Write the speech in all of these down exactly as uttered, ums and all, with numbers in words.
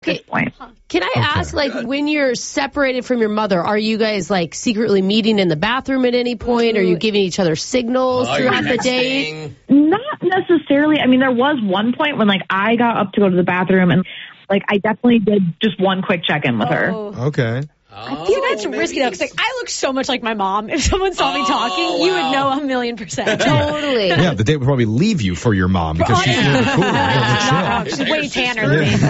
Good point. Can I ask, like, Good. when you're separated from your mother, are you guys, like, secretly meeting in the bathroom at any point? Are you giving each other signals oh, throughout the day? Not necessarily. I mean, there was one point when, like, I got up to go to the bathroom, and, like, I definitely did just one quick check-in with her. Oh. Okay. I feel that's maybe. risky, though, because like, I look so much like my mom. If someone saw oh, me talking, wow. you would know a million percent. Totally. Yeah, the date would probably leave you for your mom because oh, she's yeah. really cool. Yeah, she's way tanner than me.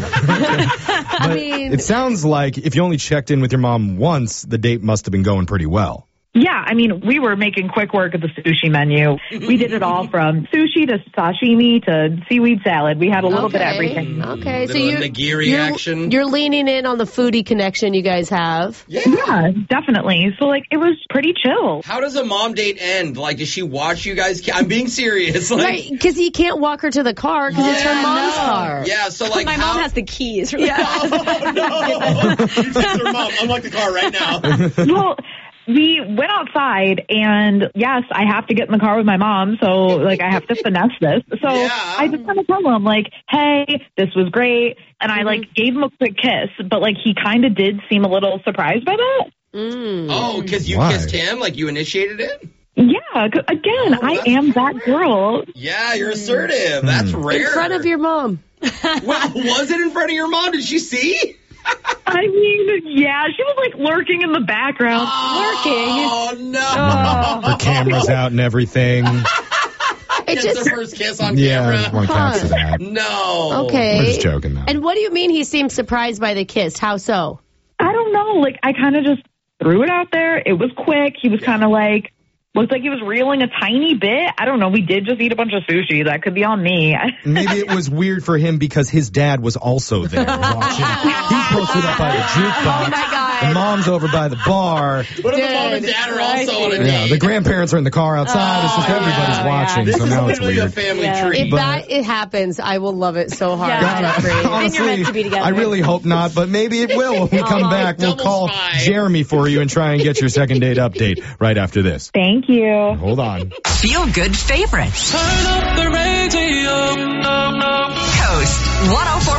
I mean, it sounds like if you only checked in with your mom once, the date must have been going pretty well. Yeah, I mean, we were making quick work of the sushi menu. We did it all from sushi to sashimi to seaweed salad. We had a little okay. bit of everything. Okay, so you, you're, you're, action. you're leaning in on the foodie connection you guys have. Yeah. yeah, definitely. So, like, it was pretty chill. How does a mom date end? Like, does she watch you guys? I'm being serious. Like, right, because he can't walk her to the car because yeah, it's her mom's no. car. Yeah, so, like, my how... mom has the keys. Yeah. Oh, no. You take her mom. Unlock the car right now. Well... We went outside, and yes, I have to get in the car with my mom, so, like, I have to finesse this. So yeah. I just kind of tell him, like, hey, this was great, and I, like, gave him a quick kiss, but, like, he kind of did seem a little surprised by that. Mm. Oh, because you Why? kissed him? Like, you initiated it? Yeah, again, oh, I am that girl. Yeah, you're assertive. That's mm. rare. In front of your mom. Well, was it in front of your mom? Did she see? I mean, yeah, she was, like, lurking in the background. Oh, lurking. Oh, no. Her camera's out and everything. It's just the first kiss on yeah, camera. Yeah, I just want to capture that. No. Okay. We're just joking, though. And what do you mean he seemed surprised by the kiss? How so? I don't know. Like, I kind of just threw it out there. It was quick. He was kind of like... Looked like he was reeling a tiny bit. I don't know. We did just eat a bunch of sushi. That could be on me. Maybe it was weird for him because his dad was also there watching. He's posted up by the jukebox. Oh, my God. The mom's over by the bar. What if the mom and dad are also on a date? Yeah, the grandparents are in the car outside. Oh, it's just everybody's yeah, watching, yeah. so now it's weird. A family yeah. treat. If but, that it happens, I will love it so hard. Yeah. God, honestly, then you're meant to be together. I really hope not, but maybe it will. When we come oh, back, we'll call spy. Jeremy for you and try and get your second date update right after this. Thank you. Hold on. Feel good favorites. Turn up the radio. Coast one oh four